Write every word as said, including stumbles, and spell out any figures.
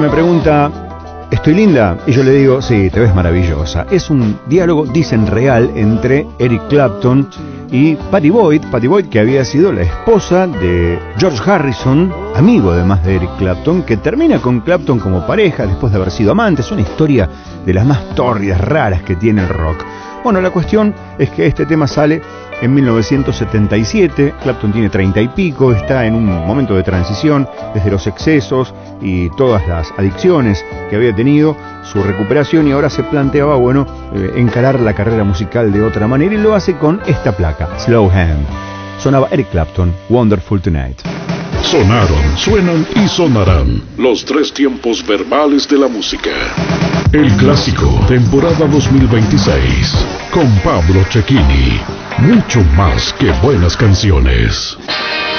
me pregunta, ¿estoy linda? Y yo le digo, sí, te ves maravillosa. Es un diálogo, dicen, real entre Eric Clapton y Pattie Boyd. Pattie Boyd, que había sido la esposa de George Harrison, amigo además de Eric Clapton, que termina con Clapton como pareja después de haber sido amantes. Una historia de las más tórridas, raras que tiene el rock. Bueno, la cuestión es que este tema sale en mil novecientos setenta y siete, Clapton tiene treinta y pico, está en un momento de transición desde los excesos y todas las adicciones que había tenido, su recuperación, y ahora se planteaba, bueno, eh, encarar la carrera musical de otra manera, y lo hace con esta placa, Slow Hand. Sonaba Eric Clapton, Wonderful Tonight. Sonaron, suenan y sonarán los tres tiempos verbales de la música. El clásico, temporada dos mil veintiséis, con Pablo Cecchini. Mucho más que buenas canciones.